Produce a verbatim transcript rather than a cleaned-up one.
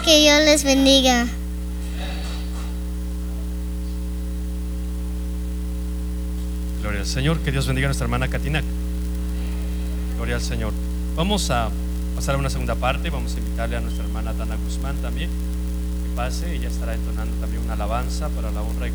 Que Dios les bendiga. Gloria al Señor. Que Dios bendiga a nuestra hermana Katinac. Gloria al Señor. Vamos a pasar a una segunda parte. Vamos a invitarle a nuestra hermana Dana Guzmán también que pase. Ella estará entonando también una alabanza para la honra y gloria